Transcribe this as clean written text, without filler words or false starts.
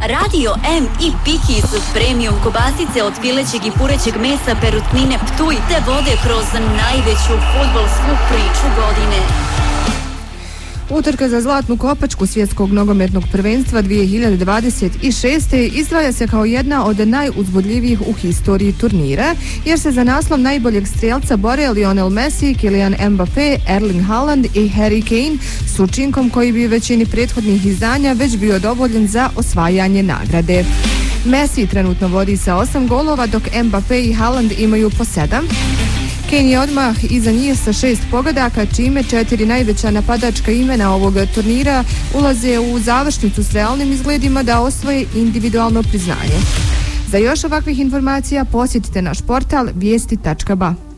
Radio M i Piki su premium kobasice od pilećeg i purećeg mesa Perutnine Ptuj te vode kroz najveću fudbalsku priču godine. Utrka za zlatnu kopačku svjetskog nogometnog prvenstva 2026. izdvaja se kao jedna od najuzbudljivijih u historiji turnira, jer se za naslov najboljeg strijelca bore Lionel Messi, Kylian Mbappé, Erling Haaland i Harry Kane s učinkom koji bi u većini prethodnih izdanja već bio dovoljen za osvajanje nagrade. Messi trenutno vodi sa 8 golova, dok Mbappé i Haaland imaju po 7. Kane je odmah iza njih sa 6 pogodaka, čime 4 najveća napadačka imena ovog turnira ulaze u završnicu s realnim izgledima da osvoje individualno priznanje. Za još ovakvih informacija posjetite naš portal vijesti.ba.